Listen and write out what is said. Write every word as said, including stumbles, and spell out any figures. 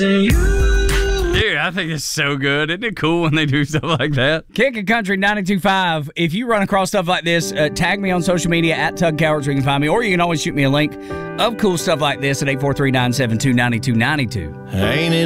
Dude, I think it's so good. Isn't it cool when they do stuff like that? Kicking Country ninety-two point five. If you run across stuff like this, uh, tag me on social media at Tug Cowards where you can find me, or you can always shoot me a link of cool stuff like this at eight four three, nine seven two, nine two nine two. Ain't it